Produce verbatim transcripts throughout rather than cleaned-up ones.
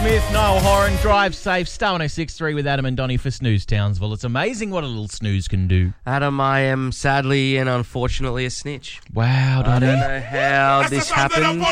Smith, Niall Horan, drive safe, Star one oh six point three with Adam and Donnie for Snooze Townsville. It's amazing what a little snooze can do. Adam, I am sadly and unfortunately a snitch. Wow, Donnie. I don't know how this happened.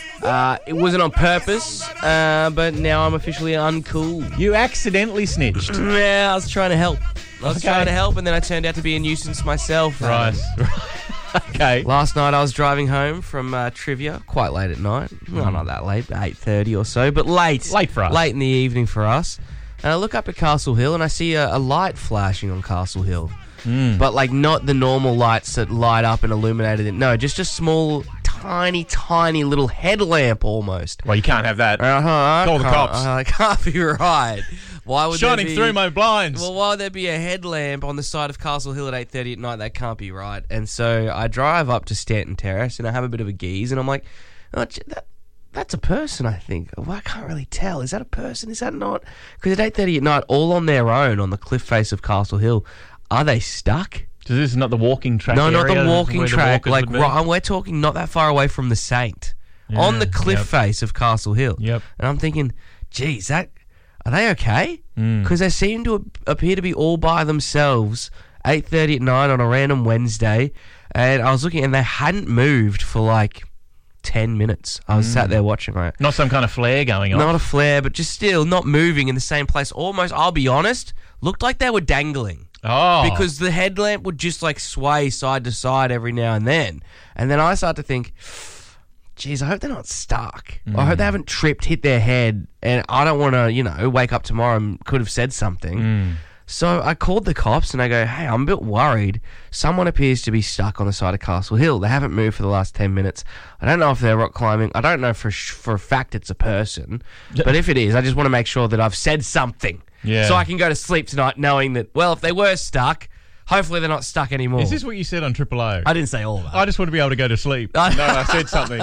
Uh, it wasn't on purpose, uh, but now I'm officially uncool. You accidentally snitched. Yeah, I was trying to help. I was Okay. trying to help, and then I turned out to be a nuisance myself. Right. Adam. Okay. Last night I was driving home from uh, trivia, quite late at night. Well, not that late, eight thirty or so, but late. Late for us. Late in the evening for us. And I look up at Castle Hill and I see a, a light flashing on Castle Hill. Mm. But like not the normal lights that light up and illuminated it. No, just a small, tiny, tiny little headlamp almost. Well, you can't have that. Uh-huh, Call the can't- cops. Uh, can't be right. Why would there Shining be- through my blinds. Well, why would there be a headlamp on the side of Castle Hill at eight thirty at night? That can't be right. And so I drive up to Stanton Terrace and I have a bit of a geeze and I'm like, oh, gee, that, that's a person, I think. Well, I can't really tell. Is that a person? Is that not? Because at eight thirty at night, all on their own on the cliff face of Castle Hill, are they stuck? So this is not the walking track No, not area the walking where the track. walkers Like would be? right, we're talking not that far away from the Saint. Yeah, on the cliff yep. face of Castle Hill. Yep. And I'm thinking, geez, that are they okay? Mm. Because they seem to appear to be all by themselves, eight thirty at night on a random Wednesday. And I was looking, and they hadn't moved for like ten minutes. I was Mm. sat there watching it. Not some kind of flare going on. Not a flare, but just still not moving in the same place. Almost, I'll be honest, looked like they were dangling. Oh. Because the headlamp would just like sway side to side every now and then. And then I start to think, geez, I hope they're not stuck. Mm. I hope they haven't tripped, hit their head, and I don't want to, you know, wake up tomorrow and could have said something. Mm. So I called the cops and I go, hey, I'm a bit worried. Someone appears to be stuck on the side of Castle Hill. They haven't moved for the last ten minutes. I don't know if they're rock climbing. I don't know for, sh- for a fact it's a person. But if it is, I just want to make sure that I've said something. Yeah. So I can go to sleep tonight knowing that, well, if they were stuck, hopefully they're not stuck anymore. Is this what you said on Triple O? I didn't say all of that. I just want to be able to go to sleep. No, I said something.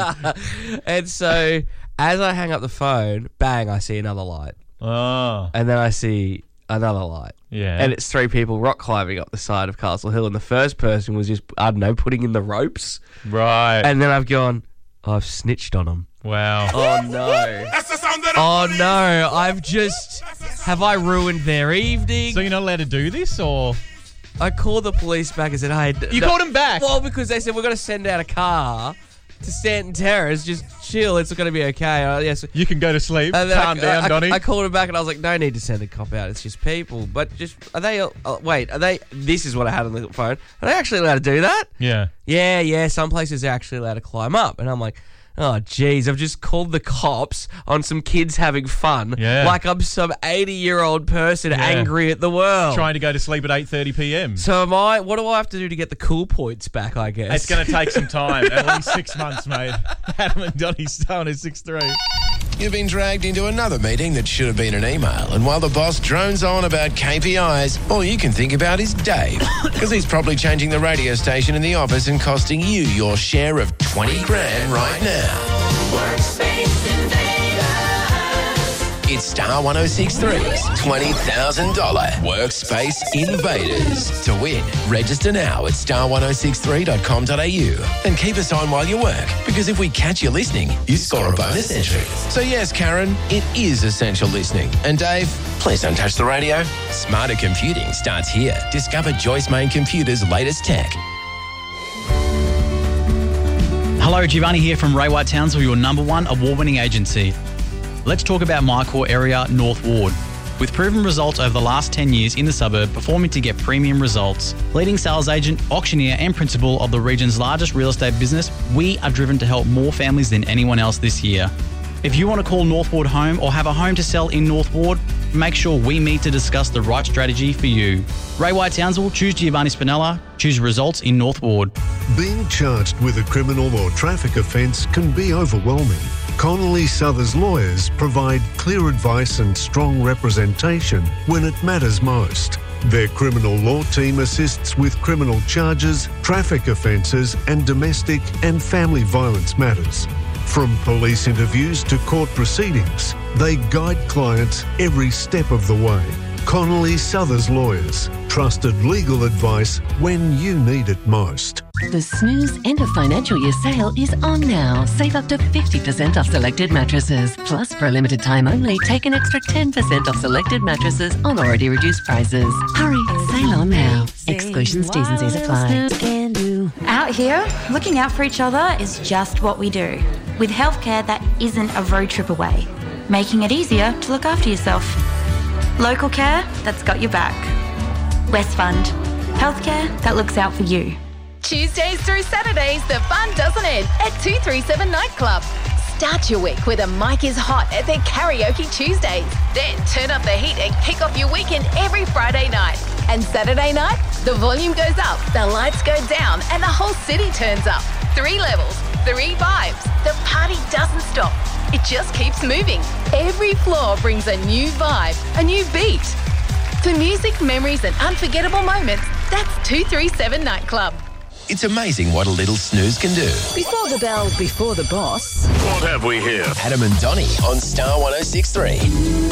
And so as I hang up the phone, bang, I see another light. Oh. And then I see another light. Yeah. And it's three people rock climbing up the side of Castle Hill. And the first person was just, I don't know, putting in the ropes. Right. And then I've gone, I've snitched on them. Wow. Oh, no. Oh, no. I've just, have I ruined their evening? So you're not allowed to do this, or? I called the police back and said, hey. You called them back? Well, because they said, we're going to send out a car to Stanton Terrace. Just chill. It's going to be okay. Uh, yes. You can go to sleep. And then Calm I, down, I, Donnie. I, I called him back and I was like, no need to send a cop out. It's just people. But just, are they, uh, wait, are they, this is what I had on the phone. Are they actually allowed to do that? yeah. Yeah, yeah, some places are actually allowed to climb up. And I'm like, oh, geez, I've just called the cops on some kids having fun. Yeah. Like I'm some eighty-year-old person Yeah. angry at the world. Trying to go to sleep at eight thirty p.m. So am I, what do I have to do to get the cool points back, I guess? It's going to take some time. At least six months, mate. Adam and Donnie Stone is six three. You've been dragged into another meeting that should have been an email, and while the boss drones on about K P Is, all you can think about is Dave, because he's probably changing the radio station in the office and costing you your share of twenty grand right now. Workspace Invaders. It's Star one oh six point three's twenty thousand dollars Workspace Invaders. To win, register now at star one oh six three dot com dot a u and keep us on while you work, because if we catch you listening, you score a bonus entry. So yes, Karen, it is essential listening. And Dave, please don't touch the radio. Smarter computing starts here. Discover Joyce Main Computer's latest tech. Hello, Giovanni here from Ray White Townsville, your number one award-winning agency. Let's talk about my core area, North Ward. With proven results over the last ten years in the suburb, performing to get premium results. Leading sales agent, auctioneer and principal of the region's largest real estate business, we are driven to help more families than anyone else this year. If you want to call North Ward home or have a home to sell in North Ward, make sure we meet to discuss the right strategy for you. Ray White Townsville, choose Giovanni Spinella, choose results in North Ward. Being charged with a criminal or traffic offence can be overwhelming. Connolly Southers lawyers provide clear advice and strong representation when it matters most. Their criminal law team assists with criminal charges, traffic offences and domestic and family violence matters. From police interviews to court proceedings, they guide clients every step of the way. Connolly Southers Lawyers. Trusted legal advice when you need it most. The Snooze End of Financial Year sale is on now. Save up to fifty percent off selected mattresses. Plus, for a limited time only, take an extra ten percent off selected mattresses on already reduced prices. Hurry, sale on now. Exclusions, T's and C's apply. Out here, looking out for each other is just what we do. With healthcare that isn't a road trip away. Making it easier to look after yourself. Local care that's got your back. West Fund. Healthcare that looks out for you. Tuesdays through Saturdays, the fun doesn't end at two thirty-seven Nightclub. Start your week with a Mike is Hot at their Karaoke Tuesdays. Then turn up the heat and kick off your weekend every Friday night. And Saturday night, the volume goes up, the lights go down, and the whole city turns up. Three levels, three vibes. The party doesn't stop. It just keeps moving. Every floor brings a new vibe, a new beat. For music, memories, and unforgettable moments, that's two thirty-seven Nightclub. It's amazing what a little snooze can do. Before the bell, before the boss. What have we here? Adam and Donnie on Star one oh six three.